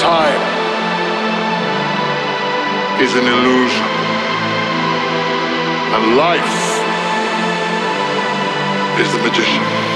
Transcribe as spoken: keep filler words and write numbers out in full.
time is an illusion, and life is the magician.